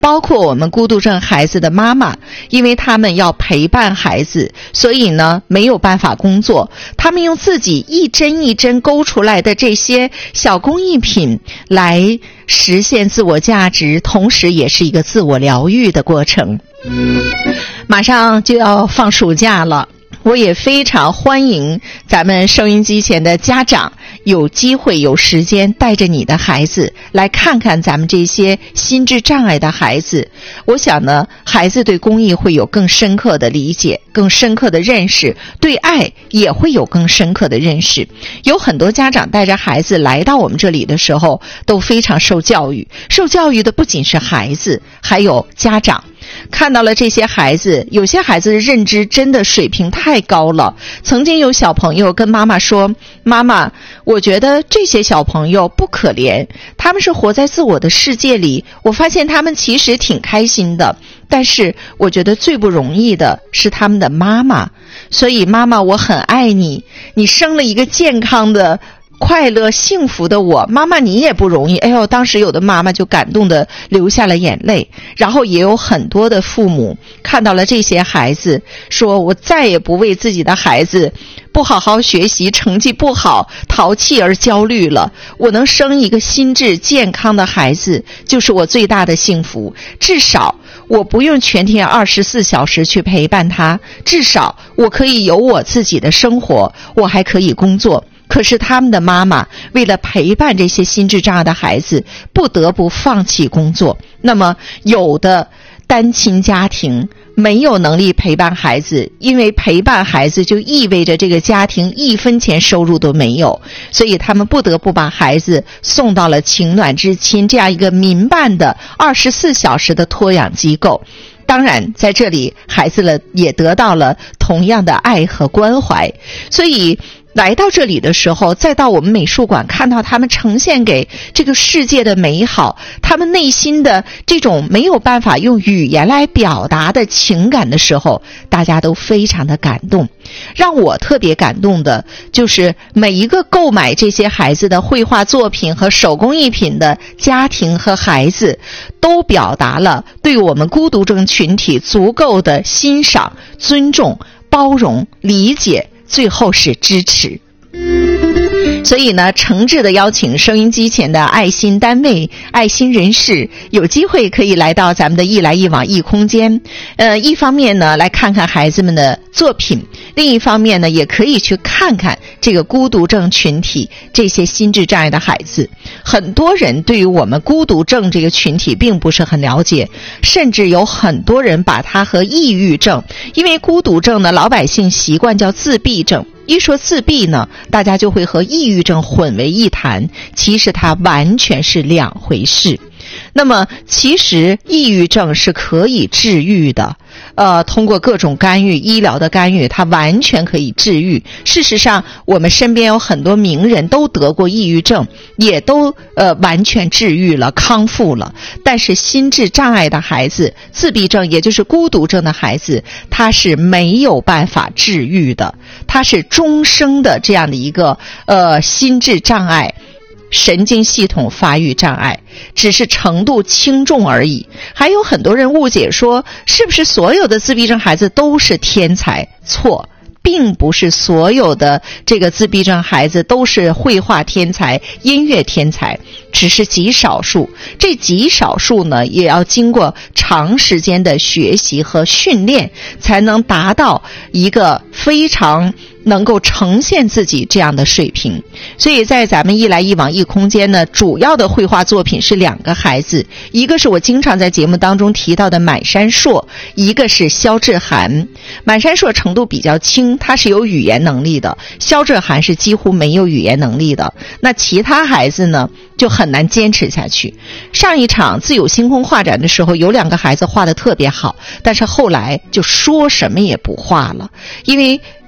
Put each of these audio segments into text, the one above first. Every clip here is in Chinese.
包括我们孤独症孩子的妈妈，因为他们要陪伴孩子，所以呢没有办法工作，他们用自己一针一针勾出来的这些小工艺品来实现自我价值，同时也是一个自我疗愈的过程。马上就要放暑假了，我也非常欢迎咱们收音机前的家长有机会有时间带着你的孩子来看看咱们这些心智障碍的孩子。我想呢，孩子对公益会有更深刻的理解，更深刻的认识，对爱也会有更深刻的认识。有很多家长带着孩子来到我们这里的时候都非常受教育，受教育的不仅是孩子，还有家长。看到了这些孩子，有些孩子的认知真的水平太高了。曾经有小朋友跟妈妈说，妈妈，我觉得这些小朋友不可怜，他们是活在自我的世界里，我发现他们其实挺开心的，但是我觉得最不容易的是他们的妈妈，所以妈妈，我很爱你，你生了一个健康的快乐幸福的我，妈妈你也不容易。哎呦，当时有的妈妈就感动的流下了眼泪。然后也有很多的父母看到了这些孩子，说我再也不为自己的孩子不好好学习，成绩不好，淘气而焦虑了。我能生一个心智健康的孩子，就是我最大的幸福。至少我不用全天24小时去陪伴他，至少我可以有我自己的生活，我还可以工作。可是他们的妈妈为了陪伴这些心智障碍的孩子，不得不放弃工作。那么有的单亲家庭没有能力陪伴孩子，因为陪伴孩子就意味着这个家庭1分钱收入都没有，所以他们不得不把孩子送到了情暖之亲这样一个民办的24小时的托养机构。当然在这里孩子也得到了同样的爱和关怀。所以来到这里的时候，再到我们美术馆看到他们呈现给这个世界的美好，他们内心的这种没有办法用语言来表达的情感的时候，大家都非常的感动。让我特别感动的就是每一个购买这些孩子的绘画作品和手工艺品的家庭和孩子，都表达了对我们孤独症群体足够的欣赏、尊重、包容、理解，最后是支持。所以呢，诚挚的邀请收音机前的爱心单位、爱心人士，有机会可以来到咱们的一来一往一空间。一方面呢，来看看孩子们的作品；另一方面呢，也可以去看看这个孤独症群体这些心智障碍的孩子。很多人对于我们孤独症这个群体并不是很了解，甚至有很多人把它和抑郁症，因为孤独症呢，老百姓习惯叫自闭症。一说自闭呢，大家就会和抑郁症混为一谈，其实它完全是两回事。那么其实抑郁症是可以治愈的，通过各种干预，医疗的干预，它完全可以治愈。事实上我们身边有很多名人都得过抑郁症，也都完全治愈了，康复了。但是心智障碍的孩子，自闭症也就是孤独症的孩子，他是没有办法治愈的，他是终生的这样的一个心智障碍，神经系统发育障碍，只是程度轻重而已。还有很多人误解说，是不是所有的自闭症孩子都是天才？错，并不是所有的这个自闭症孩子都是绘画天才、音乐天才，只是极少数。这极少数呢，也要经过长时间的学习和训练，才能达到一个非常能够呈现自己这样的水平。所以在咱们一来一往一空间呢，主要的绘画作品是2个孩子，一个是我经常在节目当中提到的满山硕，一个是肖志涵。满山硕程度比较轻，他是有语言能力的，肖志涵是几乎没有语言能力的。那其他孩子呢，就很难坚持下去。上一场自有星空画展的时候，有2个孩子画得特别好，但是后来就说什么也不画了，因为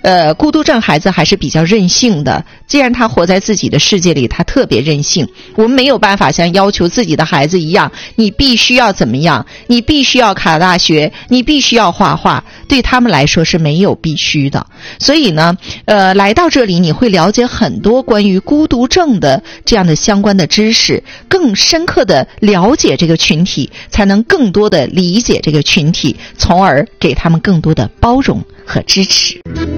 孤独症孩子还是比较任性的，既然他活在自己的世界里，他特别任性，我们没有办法像要求自己的孩子一样，你必须要怎么样，你必须要考大学，你必须要画画，对他们来说是没有必须的。所以呢来到这里你会了解很多关于孤独症的这样的相关的知识，更深刻的了解这个群体，才能更多的理解这个群体，从而给他们更多的包容和支持。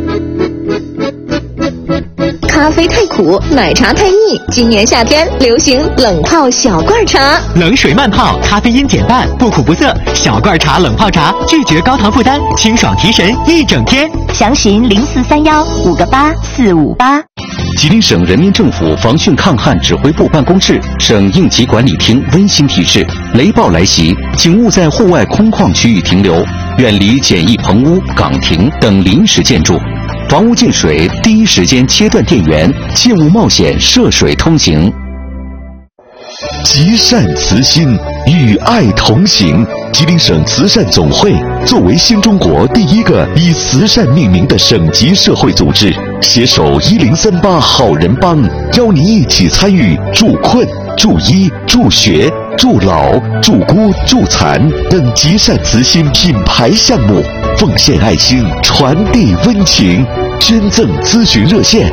咖啡太苦，奶茶太腻，今年夏天流行冷泡小罐茶， 冷水慢泡，咖啡因减半，不苦不涩，小罐茶冷泡茶，拒绝高糖负担，清爽提神一整天。 详询0431-58458。 吉林省人民政府防汛抗旱指挥部办公室、省应急管理厅温馨提示：雷暴来袭，请勿在户外空旷区域停留，远离简易棚屋、岗亭等临时建筑。房屋进水，第一时间切断电源，切勿冒险涉水通行。 积善慈心，与爱同行。吉林省慈善总会作为新中国第一个以慈善命名的省级社会组织，携手1038好人帮，邀您一起参与助困、助医、助学、助老、助孤、助残等积善慈心品牌项目，奉献爱心，传递温情。捐赠咨询热线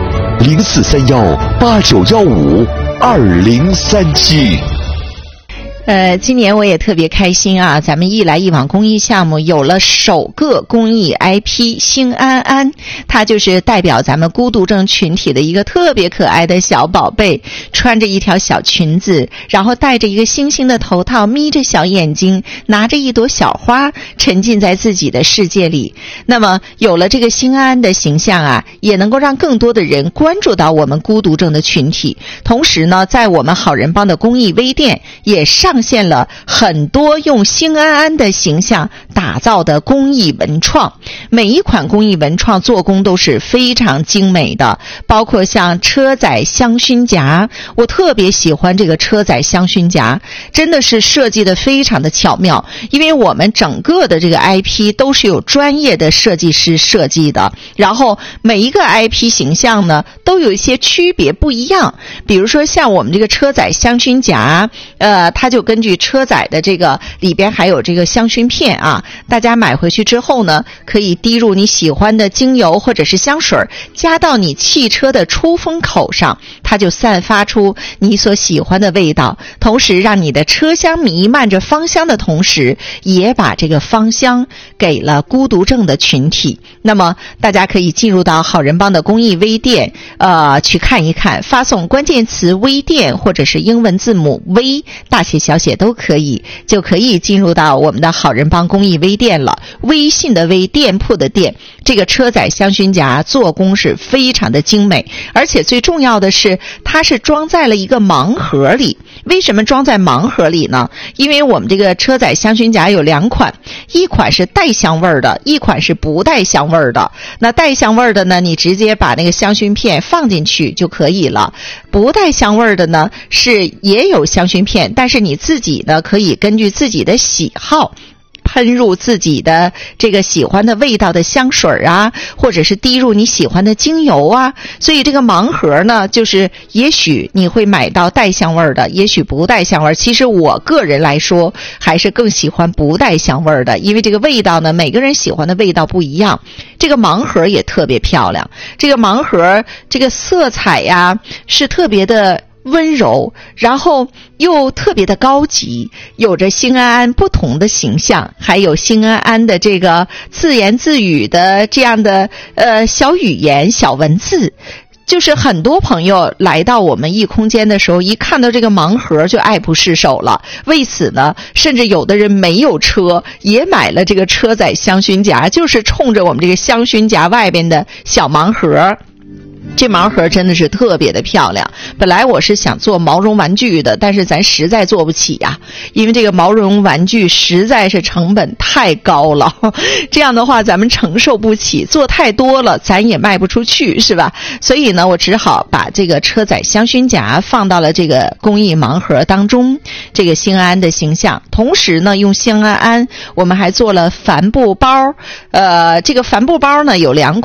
：0431-8915-2037。 今年我也特别开心啊，咱们一来一往公益项目有了首个公益 IP 星安安，它就是代表咱们孤独症群体的一个特别可爱的小宝贝，穿着一条小裙子，然后戴着一个星星的头套，眯着小眼睛，拿着一朵小花，沉浸在自己的世界里。那么有了这个星安安的形象啊，也能够让更多的人关注到我们孤独症的群体。同时呢，在我们好人帮的公益微店也上现了很多用星安安的形象打造的公益文创，每一款公益文创做工都是非常精美的，包括像车载香薰夹，我特别喜欢这个车载香薰夹，真的是设计的非常的巧妙，因为我们整个的这个 IP 都是有专业的设计师设计的，然后每一个 IP 形象呢都有一些区别不一样，比如说像我们这个车载香薰夹，它就根据车载的这个里边还有这个香薰片啊，大家买回去之后呢，可以滴入你喜欢的精油或者是香水，加到你汽车的出风口上，它就散发出你所喜欢的味道，同时让你的车厢弥漫着芳香的同时，也把这个芳香给了孤独症的群体。那么大家可以进入到好人帮的公益微店去看一看，发送关键词微店或者是英文字母微，大写小写都可以，就可以进入到我们的好人帮公益微店了。微信的微，店铺的店，这个车载香薰夹做工是非常的精美，而且最重要的是它是装在了一个盲盒里。为什么装在盲盒里呢？因为我们这个车载香薰夹有两款，一款是带香味的，一款是不带香味的。那带香味的呢，你直接把那个香薰片放进去就可以了。不带香味的呢，是也有香薰片，但是你自己呢可以根据自己的喜好喷入自己的这个喜欢的味道的香水啊，或者是滴入你喜欢的精油啊。所以这个盲盒呢，就是也许你会买到带香味的，也许不带香味。其实我个人来说还是更喜欢不带香味的，因为这个味道呢，每个人喜欢的味道不一样。这个盲盒也特别漂亮，这个盲盒这个色彩呀是特别的温柔，然后又特别的高级，有着星安安不同的形象，还有星安安的这个自言自语的这样的小语言小文字。就是很多朋友来到我们异空间的时候，一看到这个盲盒就爱不释手了。为此呢，甚至有的人没有车也买了这个车载香薰夹，就是冲着我们这个香薰夹外边的小盲盒。这盲盒真的是特别的漂亮，本来我是想做毛绒玩具的，但是咱实在做不起呀，因为这个毛绒玩具实在是成本太高了，这样的话咱们承受不起，做太多了咱也卖不出去，是吧？所以呢，我只好把这个车载香薰夹放到了这个公益盲盒当中，这个星安安的形象。同时呢，用星安安我们还做了帆布包，这个帆布包呢有两款，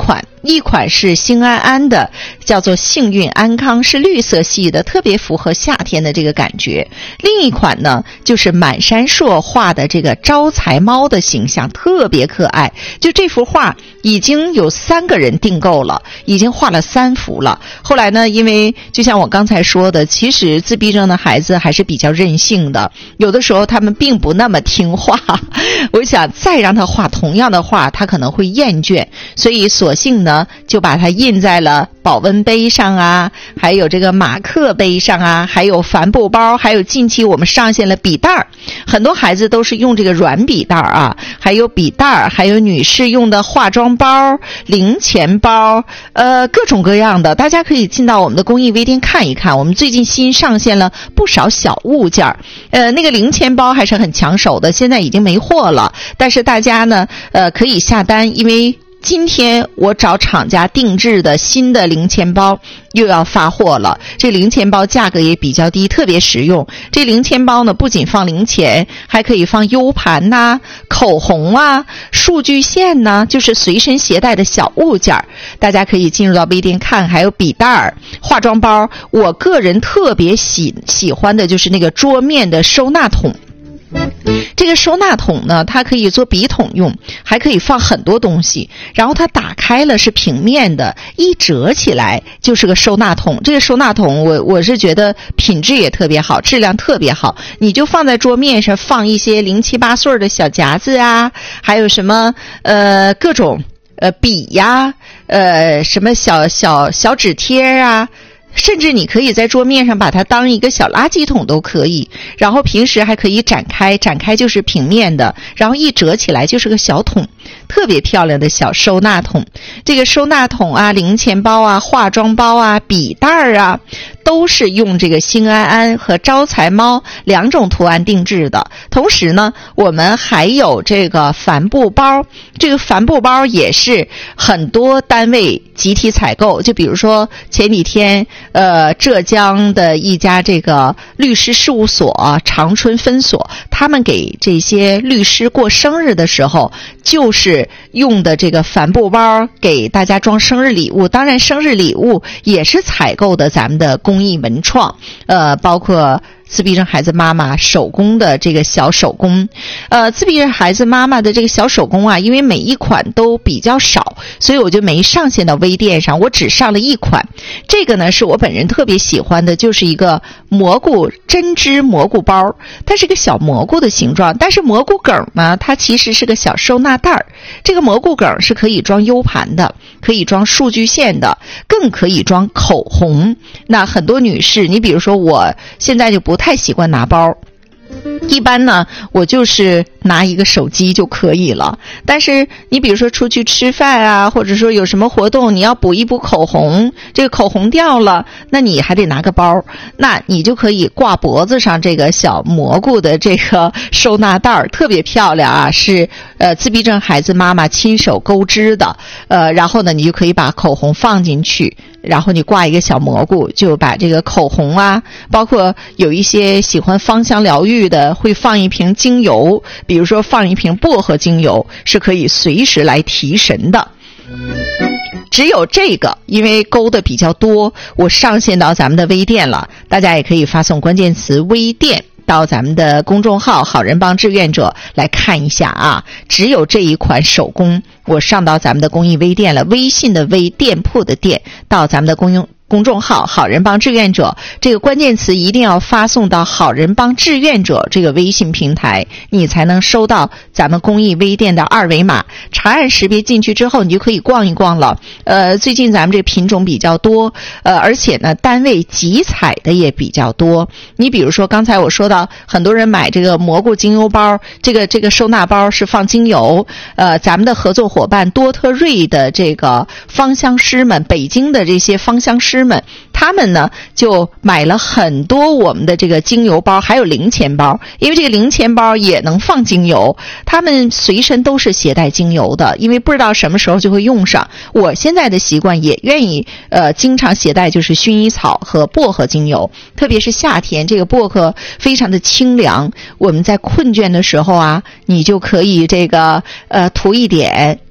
一款是星安安的，叫做幸运安康，是绿色系的，特别符合夏天的这个感觉。另一款呢就是满山硕画的这个招财猫的形象，特别可爱。就这幅画已经有3个人订购了，已经画了3幅了。后来呢，因为就像我刚才说的，其实自闭症的孩子还是比较任性的，有的时候他们并不那么听话，我想再让他画同样的画，他可能会厌倦，所以索性呢就把它印在了保温杯上啊，还有这个马克杯上啊，还有帆布包，还有近期我们上线了笔袋儿，很多孩子都是用这个软笔袋啊，还有笔袋儿，还有女士用的化妆包、零钱包，各种各样的，大家可以进到我们的公益微店看一看，我们最近新上线了不少小物件那个零钱包还是很抢手的，现在已经没货了，但是大家呢可以下单，因为今天我找厂家定制的新的零钱包又要发货了，这零钱包价格也比较低，特别实用。这零钱包呢不仅放零钱，还可以放 U 盘呐、口红啊、数据线呐，就是随身携带的小物件。大家可以进入到微店看，还有笔袋、化妆包。我个人特别喜欢的就是那个桌面的收纳桶。这个收纳桶呢，它可以做笔筒用，还可以放很多东西，然后它打开了是平面的，一折起来就是个收纳桶。这个收纳桶我是觉得品质也特别好，质量特别好，你就放在桌面上，放一些0、7、8岁的小夹子啊，还有什么各种笔呀，什么小纸贴啊，甚至你可以在桌面上把它当一个小垃圾桶都可以，然后平时还可以展开就是平面的，然后一折起来就是个小桶，特别漂亮的小收纳桶。这个收纳桶啊、零钱包啊、化妆包啊、笔袋啊，都是用这个星安安和招财猫2种图案定制的。同时呢，我们还有这个帆布包，这个帆布包也是很多单位集体采购，就比如说前几天浙江的一家这个律师事务所长春分所，他们给这些律师过生日的时候，就是用的这个帆布包给大家装生日礼物。当然生日礼物也是采购的咱们的公益文创，包括自闭症孩子妈妈手工的这个小手工，自闭症孩子妈妈的这个小手工啊，因为每一款都比较少，所以我就没上线到微店上，我只上了1款。这个呢是我本人特别喜欢的，就是一个针织蘑菇包，它是个小蘑菇的形状，但是蘑菇梗呢，它其实是个小收纳袋儿。这个蘑菇梗是可以装 U 盘的，可以装数据线的，更可以装口红。那很多女士，你比如说我现在就不太习惯拿包，一般呢我就是拿一个手机就可以了，但是你比如说出去吃饭啊，或者说有什么活动，你要补一补口红，这个口红掉了，那你还得拿个包，那你就可以挂脖子上这个小蘑菇的这个收纳袋，特别漂亮啊，是自闭症孩子妈妈亲手钩织的，然后呢你就可以把口红放进去，然后你挂一个小蘑菇，就把这个口红啊，包括有一些喜欢芳香疗愈的会放一瓶精油，比如说放一瓶薄荷精油，是可以随时来提神的。只有这个因为勾的比较多，我上线到咱们的微店了，大家也可以发送关键词微店到咱们的公众号好人帮志愿者来看一下啊。只有这一款手工我上到咱们的公益微店了，微信的微，店铺的店，到咱们的公众号好人帮志愿者，这个关键词一定要发送到好人帮志愿者这个微信平台，你才能收到咱们公益微店的2维码，查按识别进去之后你就可以逛一逛了。最近咱们这品种比较多，而且呢单位集采的也比较多。你比如说刚才我说到很多人买这个蘑菇精油包，这个收纳包是放精油，咱们的合作伙伴多特瑞的这个芳香师们，北京的这些芳香师们，他们呢就买了很多我们的这个精油包，还有零钱包，因为这个零钱包也能放精油，他们随身都是携带精油的，因为不知道什么时候就会用上。我现在的习惯也愿意经常携带就是薰衣草和薄荷精油，特别是夏天，这个薄荷非常的清凉，我们在困倦的时候啊，你就可以这个涂一点，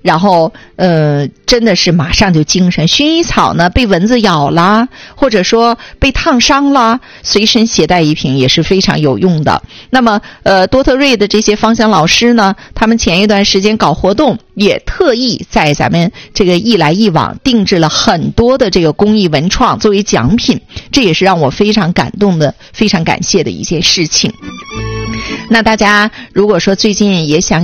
然后真的是马上就精神。薰衣草呢被蚊子咬啦，或者说被烫伤啦，随身携带一瓶也是非常有用的。那么多特瑞的这些芳香老师呢，他们前一段时间搞活动，也特意在咱们这个一来一往定制了很多的这个公益文创作为奖品，这也是让我非常感动的、非常感谢的一件事情。那大家如果说最近也想